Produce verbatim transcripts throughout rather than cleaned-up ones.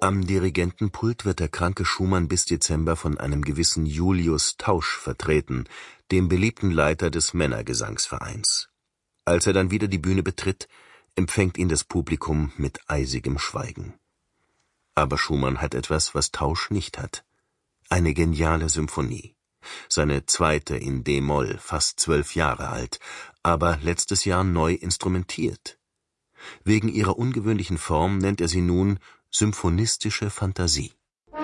Am Dirigentenpult wird der kranke Schumann bis Dezember von einem gewissen Julius Tausch vertreten, dem beliebten Leiter des Männergesangsvereins. Als er dann wieder die Bühne betritt, empfängt ihn das Publikum mit eisigem Schweigen. Aber Schumann hat etwas, was Tausch nicht hat: eine geniale Symphonie. Seine zweite in d-Moll, fast zwölf Jahre alt, aber letztes Jahr neu instrumentiert. Wegen ihrer ungewöhnlichen Form nennt er sie nun symphonistische Fantasie.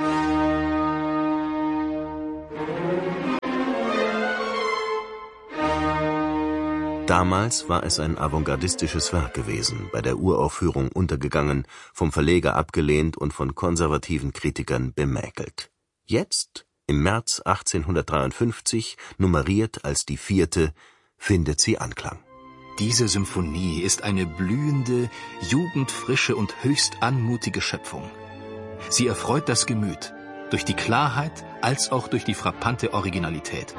Damals war es ein avantgardistisches Werk gewesen, bei der Uraufführung untergegangen, vom Verleger abgelehnt und von konservativen Kritikern bemäkelt. Jetzt, im März achtzehnhundertdreiundfünfzig, nummeriert als die vierte, findet sie Anklang. Diese Symphonie ist eine blühende, jugendfrische und höchst anmutige Schöpfung. Sie erfreut das Gemüt, durch die Klarheit als auch durch die frappante Originalität.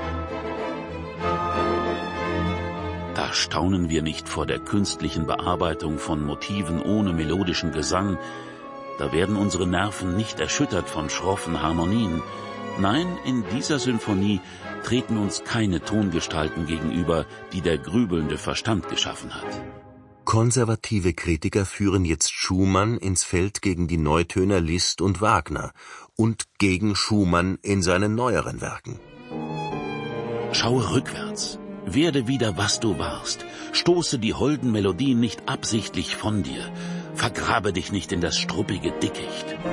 Da staunen wir nicht vor der künstlichen Bearbeitung von Motiven ohne melodischen Gesang. Da werden unsere Nerven nicht erschüttert von schroffen Harmonien. Nein, in dieser Symphonie treten uns keine Tongestalten gegenüber, die der grübelnde Verstand geschaffen hat. Konservative Kritiker führen jetzt Schumann ins Feld gegen die Neutöner Liszt und Wagner und gegen Schumann in seinen neueren Werken. Schaue rückwärts. Werde wieder, was du warst. Stoße die holden Melodien nicht absichtlich von dir. Vergrabe dich nicht in das struppige Dickicht.